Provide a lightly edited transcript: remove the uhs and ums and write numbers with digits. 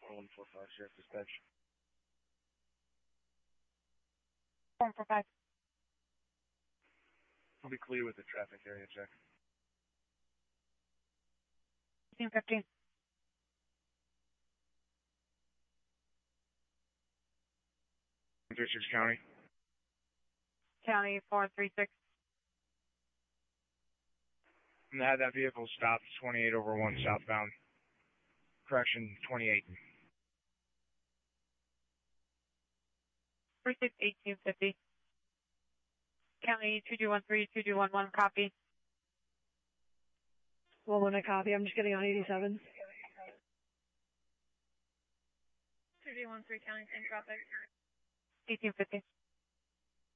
4145, Sheriff Dispatch. 4145. I'll be clear with the traffic area check. 1515. County. County 436. And had that vehicle stopped 28 over 1 southbound. Correction, 28. 361850. County 2213, 2211, copy. 1-1, copy. I'm just getting on 87. 2213, County, same traffic. 1850.